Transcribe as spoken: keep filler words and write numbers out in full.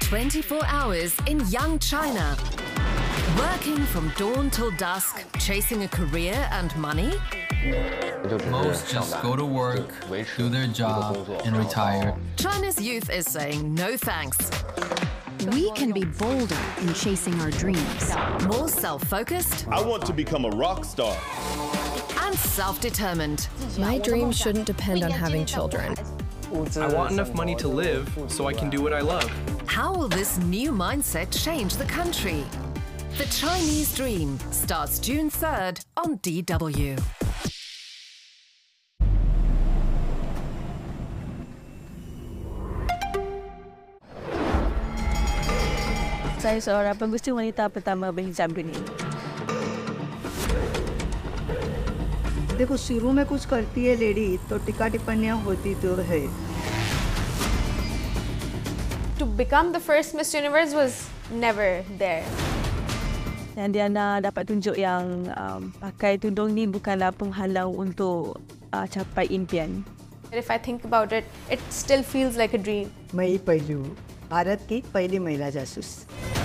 twenty-four hours in young China. Working from dawn till dusk, chasing a career and money? Most just go to work, do their job, and retire. China's youth is saying no thanks. We can be bolder in chasing our dreams. More self-focused. I want to become a rock star. And self-determined. My dream shouldn't depend on having children. I want enough money to live so I can do what I love. How will this new mindset change the country? The Chinese Dream starts June third on D W. Saya seorang pengurus wanita pertama berhijab dunia. देखो शुरू में कुछ करती है lady तो टिक्का टिप्पणियां होती तो है. To become the first Miss Universe was never there. Dan Diana dapat tunjuk yang um, pakai tudung ni bukanlah penghalang untuk uh, capai impian. If I think about it, it still feels like a dream. मैं ही पहली हूँ भारत की पहली महिला जासूस.